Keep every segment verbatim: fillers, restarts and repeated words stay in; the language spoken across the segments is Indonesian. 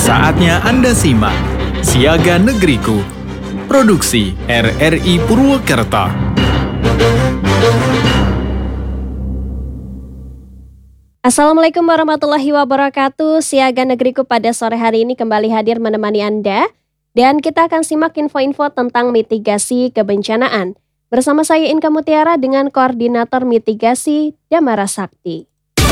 Saatnya Anda simak Siaga Negeriku, produksi R R I Purwokerto. Assalamualaikum warahmatullahi wabarakatuh. Siaga Negeriku pada sore hari ini kembali hadir menemani Anda. Dan kita akan simak info-info tentang mitigasi kebencanaan. Bersama saya Inka Mutiara dengan Koordinator Mitigasi Damara Sakti.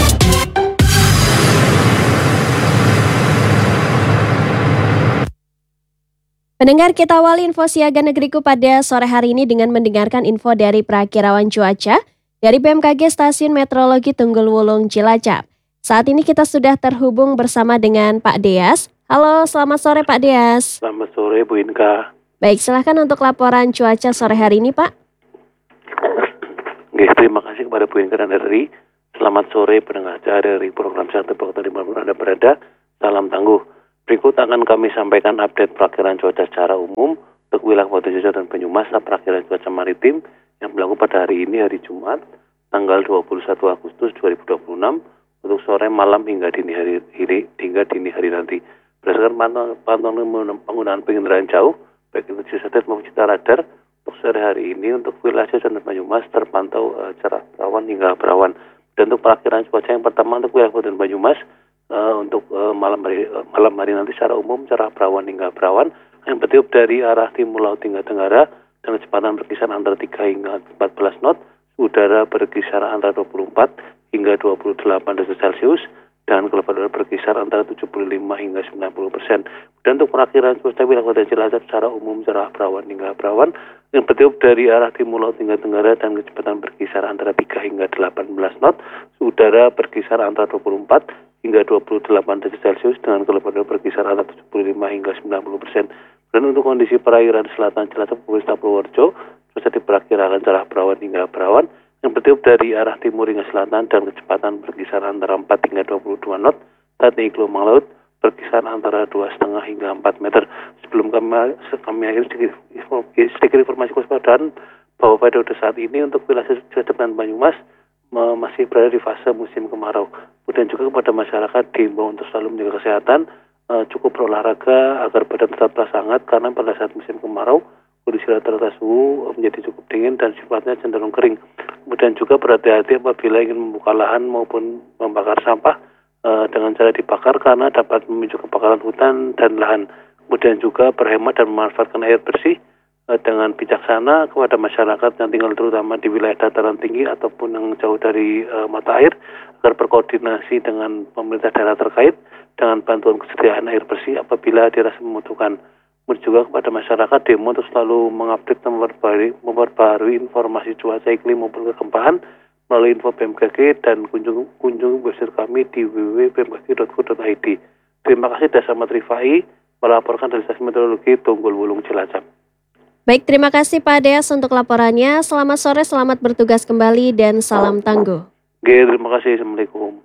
Pendengar, kita awali info Siaga Negeriku pada sore hari ini dengan mendengarkan info dari Prakirawan Cuaca dari B M K G Stasiun Meteorologi Tunggul Wulung Cilacap. Saat ini kita sudah terhubung bersama dengan Pak Deas. Halo, selamat sore Pak Deas. Selamat sore Bu Inka. Baik, silahkan untuk laporan cuaca sore hari ini Pak. Oke, terima kasih kepada Bu Inka dan R R I. Selamat sore pendengar R R I program Satu Pokok dimanapun Anda berada. Salam tangguh. Berikut akan kami sampaikan update perakiran cuaca secara umum untuk wilayah Kabupaten Cilacap dan Banyumas. Perakiran cuaca maritim yang berlaku pada hari ini, hari Jumat, tanggal dua puluh satu Agustus dua ribu dua puluh enam, untuk sore, malam hingga dini hari, hari hingga dini hari nanti. Berdasarkan pantauan penggunaan penginderaan jauh, baik itu G P S maupun Cita Radar, untuk sore hari ini untuk wilayah Cilacap dan Banyumas terpantau uh, cerah berawan hingga berawan. Dan untuk perakiran cuaca yang pertama untuk wilayah Kabupaten Banyumas, Uh, untuk uh, malam hari uh, malam hari nanti secara umum cerah berawan hingga berawan yang bertiup dari arah timur laut hingga tenggara dengan kecepatan berkisar antara tiga hingga empat belas knot, udara berkisar antara dua puluh empat hingga dua puluh delapan derajat Celcius, dan kelembapan udara berkisar antara tujuh puluh lima hingga sembilan puluh persen. Dan untuk perakiran cuaca wilayah Kabupaten Cilacap secara umum cerah berawan hingga berawan yang bertiup dari arah timur laut hingga tenggara dan kecepatan berkisar antara tiga hingga delapan belas knot, udara berkisar antara dua puluh empat hingga dua puluh delapan derajat Celcius dengan kelembapan udara berkisar antara tujuh puluh lima hingga sembilan puluh persen. Dan untuk kondisi perairan selatan Cilacap, Provinsi Purworejo, cuaca diperkirakan cerah berawan hingga berawan yang bertiup dari arah timur hingga selatan dan kecepatan berkisar antara empat hingga dua puluh dua knot, dan gelombang laut berkisar antara dua koma lima hingga empat meter. Sebelum kami kami akhiri sedikit, sedikit informasi kewaspadaan bahwa pada saat ini untuk wilayah Cilacap dan Banyumas masih berada di fase musim kemarau. Kemudian juga kepada masyarakat diimbau untuk selalu menjaga kesehatan, uh, cukup berolahraga agar badan tetap terasa hangat, karena pada saat musim kemarau kondisi rata-rata suhu menjadi cukup dingin dan sifatnya cenderung kering. Kemudian juga berhati-hati apabila ingin membuka lahan maupun membakar sampah uh, dengan cara dibakar, karena dapat memicu kebakaran hutan dan lahan. Kemudian juga berhemat dan memanfaatkan air bersih dengan bijaksana kepada masyarakat yang tinggal terutama di wilayah dataran tinggi ataupun yang jauh dari uh, mata air, agar berkoordinasi dengan pemerintah daerah terkait dengan bantuan kesediaan air bersih apabila dirasa membutuhkan. Kemudian juga kepada masyarakat demo untuk selalu mengupdate dan memperbarui, memperbarui informasi cuaca iklim maupun kegempaan melalui info B M K G dan kunjung kunjung website kami di w w w titik b m k g titik co titik i d. Terima kasih. Dasar Rifai melaporkan dari Stasiun Meteorologi Tunggul Wulung Cilacap. Baik, terima kasih Pak Deas untuk laporannya. Selamat sore, selamat bertugas kembali, dan salam tangguh. Oke, terima kasih. Assalamualaikum.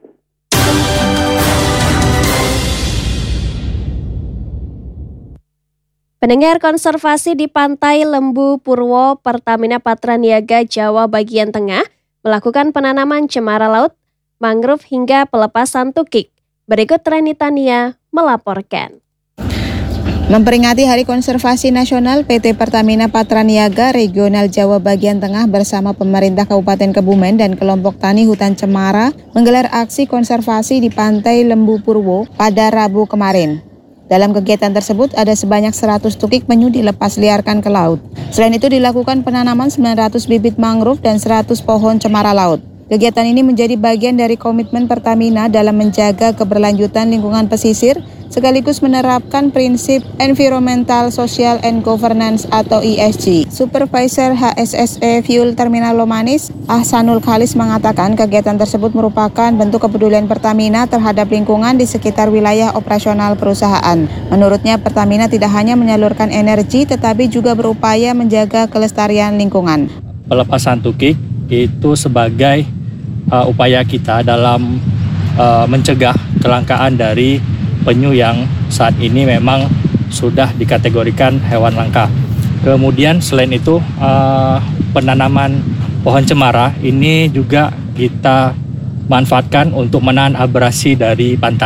Pendengar, konservasi di Pantai Lembu Purwo Pertamina Patraniaga Jawa bagian tengah melakukan penanaman cemara laut, mangrove hingga pelepasan tukik. Berikut Reni Tania melaporkan. Memperingati Hari Konservasi Nasional, P T Pertamina Patraniaga Regional Jawa Bagian Tengah bersama pemerintah Kabupaten Kebumen dan kelompok tani hutan cemara menggelar aksi konservasi di Pantai Lembu Purwo pada Rabu kemarin. Dalam kegiatan tersebut ada sebanyak seratus tukik penyu dilepas liarkan ke laut. Selain itu dilakukan penanaman sembilan ratus bibit mangrove dan seratus pohon cemara laut. Kegiatan ini menjadi bagian dari komitmen Pertamina dalam menjaga keberlanjutan lingkungan pesisir sekaligus menerapkan prinsip Environmental, Social, and Governance atau E S G. Supervisor H S S E Fuel Terminal Lomanis, Ahsanul Khalis mengatakan kegiatan tersebut merupakan bentuk kepedulian Pertamina terhadap lingkungan di sekitar wilayah operasional perusahaan. Menurutnya, Pertamina tidak hanya menyalurkan energi tetapi juga berupaya menjaga kelestarian lingkungan. Pelepasan tukik itu sebagai uh, upaya kita dalam uh, mencegah kelangkaan dari penyu yang saat ini memang sudah dikategorikan hewan langka. Kemudian selain itu uh, penanaman pohon cemara ini juga kita manfaatkan untuk menahan abrasi dari pantai.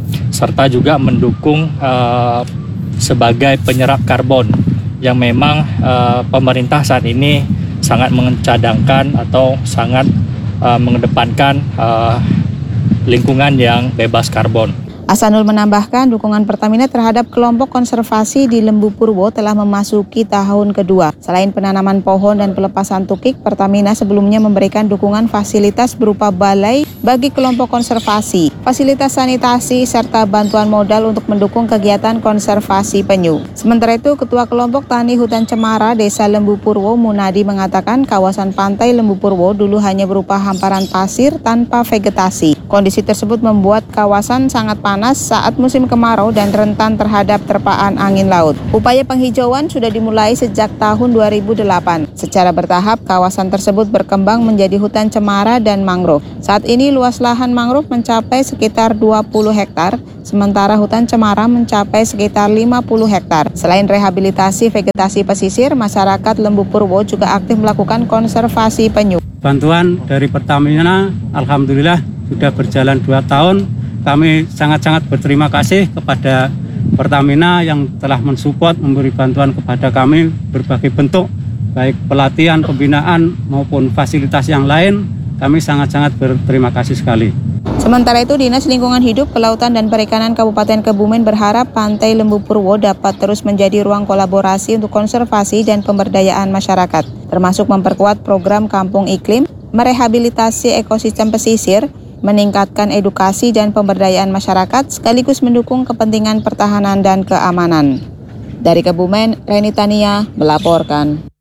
serta juga mendukung uh, sebagai penyerap karbon yang memang uh, pemerintah saat ini sangat mencadangkan atau sangat uh, mengedepankan uh, lingkungan yang bebas karbon. Ahsanul menambahkan dukungan Pertamina terhadap kelompok konservasi di Lembu Purwo telah memasuki tahun kedua. Selain penanaman pohon dan pelepasan tukik, Pertamina sebelumnya memberikan dukungan fasilitas berupa balai bagi kelompok konservasi, fasilitas sanitasi, serta bantuan modal untuk mendukung kegiatan konservasi penyu. Sementara itu, Ketua Kelompok Tani Hutan Cemara Desa Lembu Purwo Munadi mengatakan kawasan pantai Lembu Purwo dulu hanya berupa hamparan pasir tanpa vegetasi. Kondisi tersebut membuat kawasan sangat panas saat musim kemarau dan rentan terhadap terpaan angin laut. Upaya penghijauan sudah dimulai sejak tahun dua ribu delapan. Secara bertahap, kawasan tersebut berkembang menjadi hutan cemara dan mangrove. Saat ini luas lahan mangrove mencapai sekitar dua puluh hektar, sementara hutan cemara mencapai sekitar lima puluh hektar. Selain rehabilitasi vegetasi pesisir, masyarakat Lembu Purwo juga aktif melakukan konservasi penyu. Bantuan dari Pertamina, alhamdulillah sudah berjalan dua tahun. Kami sangat-sangat berterima kasih kepada Pertamina yang telah mensupport, memberi bantuan kepada kami berbagai bentuk, baik pelatihan, pembinaan maupun fasilitas yang lain. Kami sangat-sangat berterima kasih sekali. Sementara itu, Dinas Lingkungan Hidup, Kelautan dan Perikanan Kabupaten Kebumen berharap Pantai Lembu Purwo dapat terus menjadi ruang kolaborasi untuk konservasi dan pemberdayaan masyarakat, termasuk memperkuat program Kampung Iklim, merehabilitasi ekosistem pesisir, meningkatkan edukasi dan pemberdayaan masyarakat, sekaligus mendukung kepentingan pertahanan dan keamanan. Dari Kebumen, Reni Tania melaporkan.